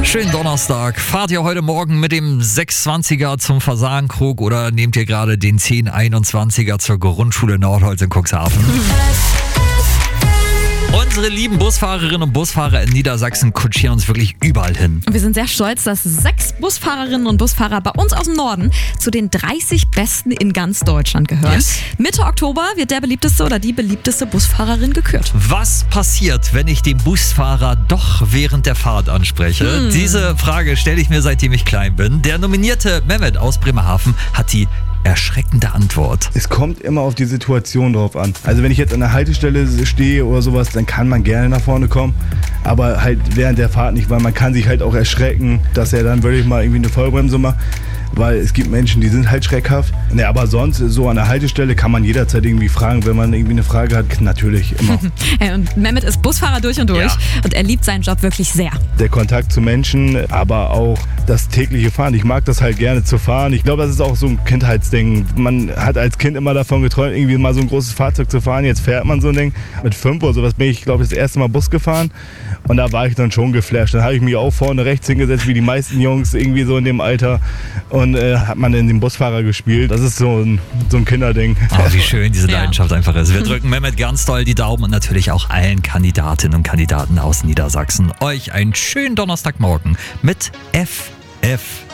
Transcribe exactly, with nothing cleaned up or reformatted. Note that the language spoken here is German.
Schönen Donnerstag. Fahrt ihr heute Morgen mit dem sechs zwanziger zum Fasankrug oder nehmt ihr gerade den zehn einundzwanziger zur Grundschule Nordholz in Cuxhaven? Unsere lieben Busfahrerinnen und Busfahrer in Niedersachsen kutschieren uns wirklich überall hin. Wir sind sehr stolz, dass sechs Busfahrerinnen und Busfahrer bei uns aus dem Norden zu den dreißig Besten in ganz Deutschland gehören. Yes. Mitte Oktober wird der beliebteste oder die beliebteste Busfahrerin gekürt. Was passiert, wenn ich den Busfahrer doch während der Fahrt anspreche? Hm. Diese Frage stelle ich mir, seitdem ich klein bin. Der nominierte Mehmet aus Bremerhaven hat die erschreckende Antwort. Es kommt immer auf die Situation drauf an. Also wenn ich jetzt an der Haltestelle stehe oder sowas, dann kann man gerne nach vorne kommen, aber halt während der Fahrt nicht, weil man kann sich halt auch erschrecken, dass er dann wirklich mal irgendwie eine Vollbremse macht, weil es gibt Menschen, die sind halt schreckhaft. Ja, aber sonst, so an der Haltestelle kann man jederzeit irgendwie fragen, wenn man irgendwie eine Frage hat, natürlich immer. Hey, und Mehmet ist Busfahrer durch und durch Ja. und er liebt seinen Job wirklich sehr. Der Kontakt zu Menschen, aber auch das tägliche Fahren. Ich mag das halt gerne zu fahren. Ich glaube, das ist auch so ein Kindheitsding. Man hat als Kind immer davon geträumt, irgendwie mal so ein großes Fahrzeug zu fahren. Jetzt fährt man so ein Ding. Mit fünf oder sowas bin ich, glaube ich, das erste Mal Bus gefahren. Und da war ich dann schon geflasht. Dann habe ich mich auch vorne rechts hingesetzt, wie die meisten Jungs irgendwie so in dem Alter. Und äh, hat man in den Busfahrer gespielt. Das ist so ein, so ein Kinderding. Oh, wie schön diese Ja. Leidenschaft einfach ist. Wir drücken Mehmet ganz doll die Daumen und natürlich auch allen Kandidatinnen und Kandidaten aus Niedersachsen. Euch einen schönen Donnerstagmorgen mit F F